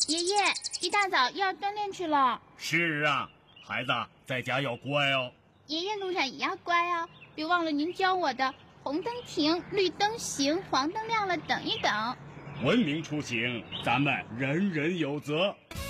爷爷，一大早又要锻炼去了。 是啊，孩子在家要乖哦。 爷爷路上也要乖哦，别忘了您教我的红灯停，绿灯行，黄灯亮了等一等。 文明出行，咱们人人有责。